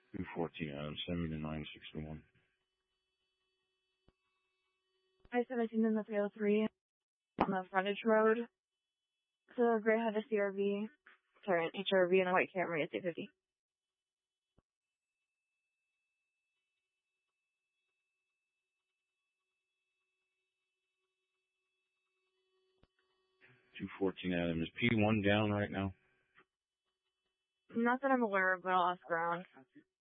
214 Adams, send me to 961. I-17 in the 303 on the frontage road. So gray had a CRV, sorry, an HRV and a white Camry at 850. 214 Adams, is P1 down right now? Not that I'm aware of, but I'll ask around.